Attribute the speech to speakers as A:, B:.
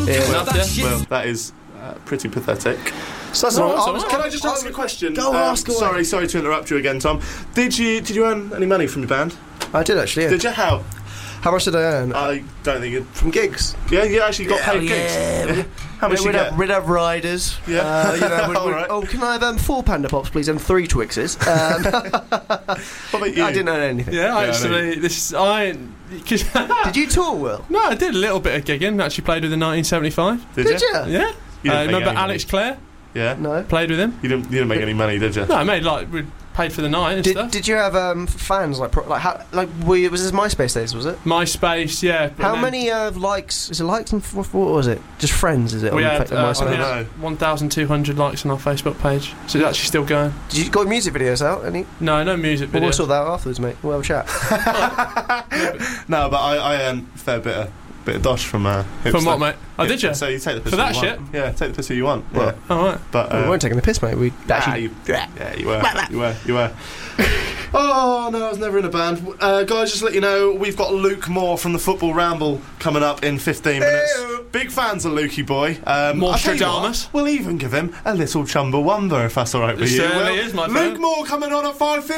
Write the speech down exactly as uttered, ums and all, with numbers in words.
A: Yeah.
B: Enough, yeah.
C: Well, that is uh, pretty pathetic.
A: So that's
B: No,
A: all
B: it's
A: right.
B: all right.
C: Can I just ask a question?
A: Go
C: Um,
A: ask away.
C: Sorry, sorry to interrupt you again, Tom. Did you did you earn any money from your band?
A: I did actually. Yeah.
C: Did you? How?
A: How much did I earn?
C: I don't think it.
A: From gigs.
C: Yeah, you actually got paid
A: Yeah,
C: gigs.
A: yeah.
C: How much
A: we'd,
C: you get?
A: have, we'd have riders.
C: Yeah.
A: Uh, you know, we'd,
C: All
A: we'd,
C: right.
A: oh, can I have um, four Panda Pops, please, and three Twixes? Um,
C: What about you?
A: I didn't earn anything.
B: Yeah,
C: I
B: actually, this I. Cause
A: Did you tour, Will?
B: no, I did a little bit of gigging. Actually, played with in nineteen seventy-five.
C: Did,
A: Did
C: you?
A: you?
B: Yeah.
C: You didn't
B: Uh,
C: make
B: remember
C: any
B: Alex
C: money.
B: Clare?
C: Yeah.
A: No.
B: Played with him.
C: You didn't. You didn't make any money, did you?
B: No, I made like we paid for the night and
A: Did,
B: stuff.
A: did you have um, fans like pro- like how, like were you, was this MySpace days? Was it?
B: MySpace, yeah. but
A: How
B: then
A: many uh, likes? Is it likes and f- what was it? Just friends? Is it?
B: We
A: on
B: had,
A: fa-
B: uh,
A: MySpace?
B: we
C: know.
B: had one thousand two hundred likes on our Facebook page, so it's actually still going.
A: Did you got music videos out? Any?
B: No, no music
A: Well,
B: video.
A: we'll sort that out afterwards, mate. We'll have a chat.
C: No, but I, I earned a fair bit of bit of dosh from uh,
B: From
C: Hipster.
B: what, mate? Oh, did
C: Hipster.
B: you?
C: So you take the piss
B: For that
C: you
B: shit?
C: want. Yeah, take the piss you want.
A: Yeah.
C: Yeah.
B: All right.
C: But
A: we
C: uh,
A: weren't taking the piss, mate. We
C: nah,
A: actually.
C: you, yeah, you were. you were. You were. Oh no, I was never in a band. Uh, guys, just to let you know, we've got Luke Moore from the Football Ramble coming up in fifteen minutes.
A: Ew.
C: Big fans of Lukey boy. Um,
B: More
C: I'll tell you
B: Stradamus.
C: what, We'll even give him a little Chumbawamba if that's all right with
B: It
C: you.
B: certainly
C: Will.
B: is, my
C: Luke
B: friend.
C: Moore coming on at five fifty.